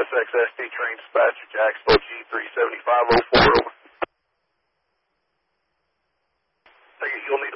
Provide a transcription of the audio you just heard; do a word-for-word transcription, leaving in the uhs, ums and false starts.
S X S T train dispatcher, Jacksonville G three seven five oh four, over. You'll need